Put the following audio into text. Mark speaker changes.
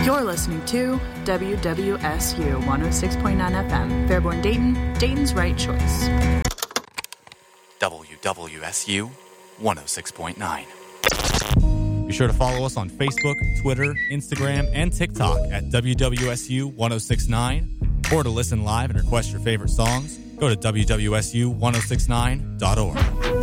Speaker 1: You're listening to WWSU 106.9 FM, Fairborn, Dayton, Dayton's right choice.
Speaker 2: WWSU 106.9. Be sure to follow us on Facebook, Twitter, Instagram, and TikTok at WWSU 106.9. Or to listen live and request your favorite songs, go to WWSU1069.org.